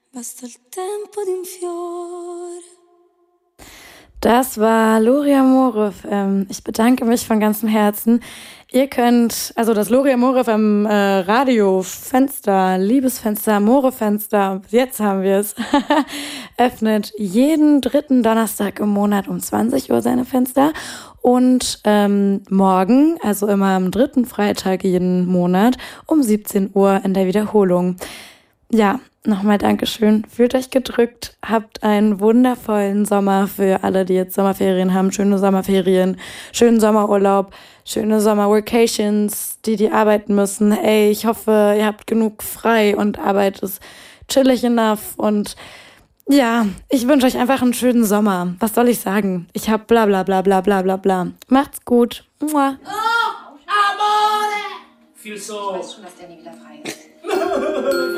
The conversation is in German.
Basta il tempo di un fiore. Das war Lori Amore FM. Ich bedanke mich von ganzem Herzen. Ihr könnt, also das Lori Amore FM Radiofenster, Liebesfenster, Amore-Fenster, jetzt haben wir es, öffnet jeden dritten Donnerstag im Monat um 20 Uhr seine Fenster. Und morgen, also immer am dritten Freitag jeden Monat, um 17 Uhr in der Wiederholung. Ja, nochmal Dankeschön. Fühlt euch gedrückt. Habt einen wundervollen Sommer für alle, die jetzt Sommerferien haben. Schöne Sommerferien, schönen Sommerurlaub, schöne Sommervacations, die arbeiten müssen. Ey, ich hoffe, ihr habt genug frei und Arbeit ist chillig enough. Und ja, ich wünsche euch einfach einen schönen Sommer. Was soll ich sagen? Ich hab bla bla bla bla bla bla bla. Macht's gut. Mua. Oh, Amore! Viel so. Ich weiß schon, dass der nie wieder frei ist.